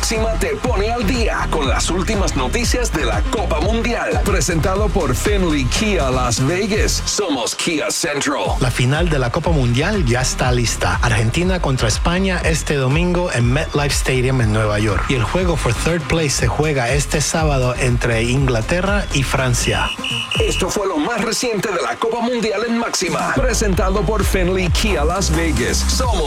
Máxima te pone al día con las últimas noticias de la Copa Mundial. Presentado por Finley Kia Las Vegas. Somos Kia Central. La final de la Copa Mundial ya está lista. Argentina contra España este domingo en MetLife Stadium en Nueva York. Y el juego for third place se juega este sábado entre Inglaterra y Francia. Esto fue lo más reciente de la Copa Mundial en Máxima. Presentado por Finley Kia Las Vegas. Somos